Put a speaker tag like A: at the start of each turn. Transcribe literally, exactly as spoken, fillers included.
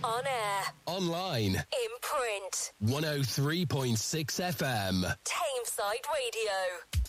A: On air.
B: Online.
A: In print.
B: one oh three point six F M.
A: Tameside Radio.